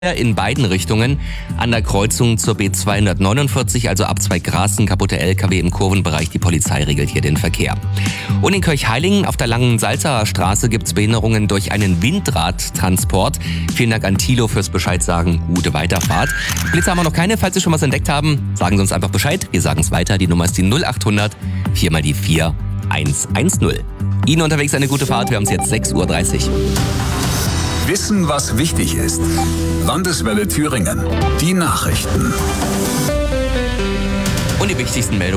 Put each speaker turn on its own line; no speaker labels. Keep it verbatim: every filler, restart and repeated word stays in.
in beiden Richtungen an der Kreuzung zur B zweihundertneunundvierzig, also ab Zweigrasten, kaputte L K W im Kurvenbereich. Die Polizei regelt hier den Verkehr. Und in Kirchheilingen auf der Langen Salzacher Straße gibt es Behinderungen durch einen Windradtransport. Vielen Dank an Thilo fürs Bescheid sagen. Gute Weiterfahrt. Blitze haben wir noch keine. Falls Sie schon was entdeckt haben, sagen Sie uns einfach Bescheid. Wir sagen es weiter. Die Nummer ist die null achthundert vier mal die vier eins eins null. Ihnen unterwegs eine gute Fahrt. Wir haben es jetzt sechs Uhr dreißig.
Wissen, was wichtig ist. Landeswelle Thüringen. Die Nachrichten.
Und die wichtigsten Meldungen.